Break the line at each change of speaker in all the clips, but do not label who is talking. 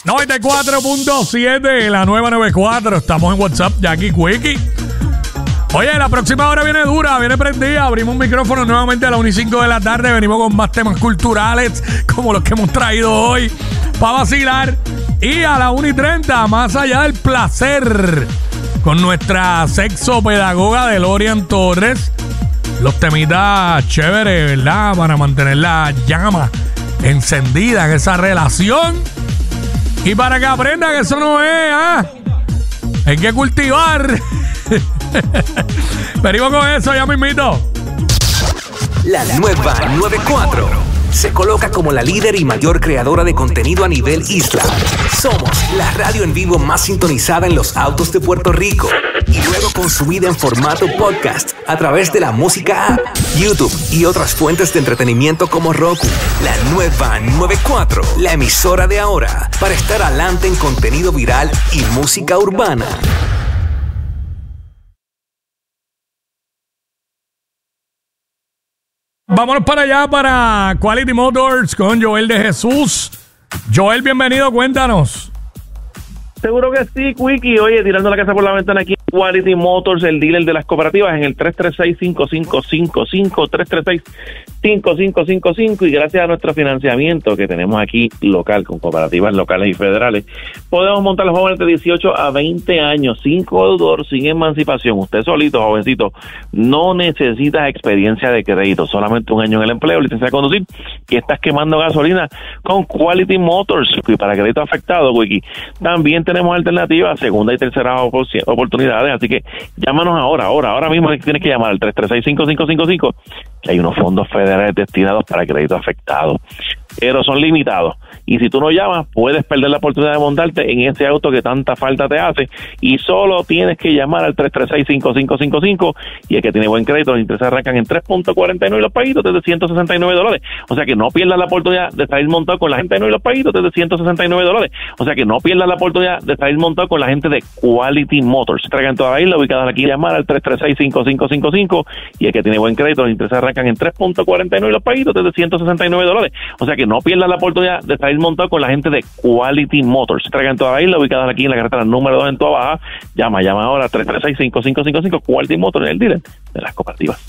94.7, la nueva 94. Estamos en WhatsApp, Jackie Quickie. Oye, la próxima hora viene dura, viene prendida. Abrimos un micrófono nuevamente a las 1:05 de la tarde. Venimos con más temas culturales, como los que hemos traído hoy, para vacilar. Y a las 1:30, más allá del placer, con nuestra sexopedagoga Delorian Torres. Los temitas chéveres, ¿verdad? Para mantener la llama encendida en esa relación. Y para que aprendan que eso no es, hay que cultivar. Venimos con eso, ya mismito.
La nueva 94 se coloca como la líder y mayor creadora de contenido a nivel isla. Somos la radio en vivo más sintonizada en los autos de Puerto Rico y luego consumida en formato podcast a través de la música app, YouTube y otras fuentes de entretenimiento como Roku. La nueva 94, la emisora de ahora, para estar adelante en contenido viral y música urbana.
Vámonos para allá, para Quality Motors con Joel de Jesús. Joel, bienvenido, cuéntanos.
Seguro que sí, Quickie. Oye, tirando la casa por la ventana aquí, Quality Motors, el dealer de las cooperativas, en el 336-5555, 336-5555, y gracias a nuestro financiamiento que tenemos aquí local, con cooperativas locales y federales, podemos montar a los jóvenes de 18 a 20 años, sin deudor, sin emancipación. Usted solito, jovencito, no necesitas experiencia de crédito, solamente un año en el empleo, licencia de conducir, y estás quemando gasolina con Quality Motors. Y para crédito afectado, Quickie, también tenemos alternativas, segunda y tercera oportunidades, así que llámanos ahora mismo tienes que llamar al 336-5555, que hay unos fondos federales destinados para crédito afectado, pero son limitados, y si tú no llamas, puedes perder la oportunidad de montarte en ese auto que tanta falta te hace, y solo tienes que llamar al 336-5555, y el que tiene buen crédito, los intereses arrancan en 3.49 y los paguitos desde $169, o sea que no pierdas la oportunidad de salir montado con la gente, y los paguitos desde $169, o sea que no pierdas la oportunidad de salir montado con la gente de Quality Motors. Traigan toda la isla, ubicadas aquí, llamar al 336-5555, y el que tiene buen crédito, los intereses arrancan en 3.49 y los paguitos desde $169, o sea que no pierdas la oportunidad de salir montado con la gente de Quality Motors. Traigan toda la isla, ubicadas aquí en la carretera número 2 en Toa Baja. Llama ahora al 336-5555, Quality Motors, el dealer de las cooperativas.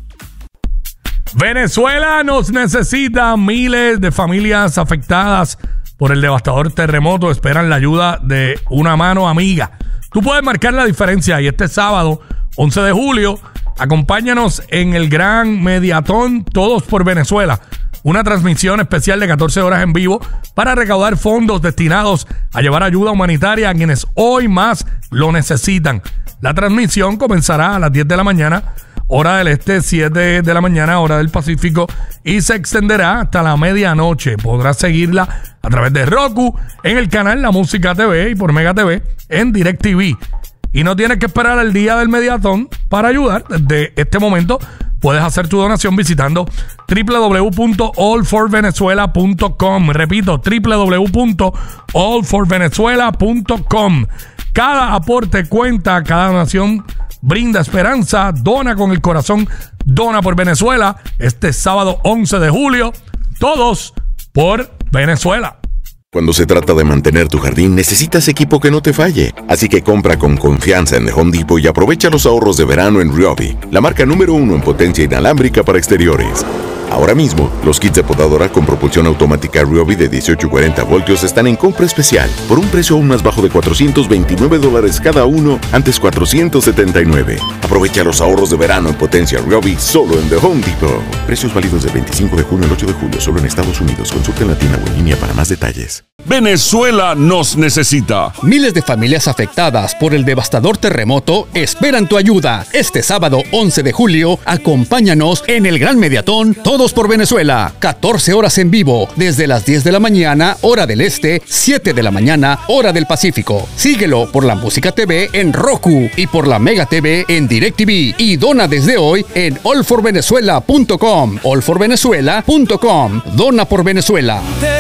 Venezuela nos necesita. Miles de familias afectadas por el devastador terremoto esperan la ayuda de una mano amiga. Tú puedes marcar la diferencia, y este sábado 11 de julio acompáñanos en el gran Mediatón Todos por Venezuela, una transmisión especial de 14 horas en vivo para recaudar fondos destinados a llevar ayuda humanitaria a quienes hoy más lo necesitan. La transmisión comenzará a las 10 de la mañana, hora del este, 7 de la mañana, hora del Pacífico, y se extenderá hasta la medianoche. Podrás seguirla a través de Roku, en el canal La Música TV y por Mega TV en DirecTV. Y no tienes que esperar al día del Mediatón para ayudar. Desde este momento puedes hacer tu donación visitando www.allforvenezuela.com. Repito, www.allforvenezuela.com. Cada aporte cuenta, cada donación brinda esperanza. Dona con el corazón, dona por Venezuela. Este sábado 11 de julio, todos por Venezuela.
Cuando se trata de mantener tu jardín, necesitas equipo que no te falle. Así que compra con confianza en The Home Depot y aprovecha los ahorros de verano en Ryobi, la marca número 1 en potencia inalámbrica para exteriores. Ahora mismo, los kits de podadora con propulsión automática Ryobi de 18 y 40 voltios están en compra especial por un precio aún más bajo de $429 cada uno, antes $479. Aprovecha los ahorros de verano en potencia Ryobi solo en The Home Depot. Precios válidos del 25 de junio al 8 de julio solo en Estados Unidos. Consulta en la tienda o en línea para más detalles.
Venezuela nos necesita.
Miles de familias afectadas por el devastador terremoto esperan tu ayuda. Este sábado 11 de julio, acompáñanos en el Gran Mediatón Todos por Venezuela. 14 horas en vivo, desde las 10 de la mañana, hora del este, 7 de la mañana, hora del Pacífico. Síguelo por La Música TV en Roku y por la Mega TV en DirecTV. Y dona desde hoy en allforvenezuela.com. allforvenezuela.com. Dona por Venezuela.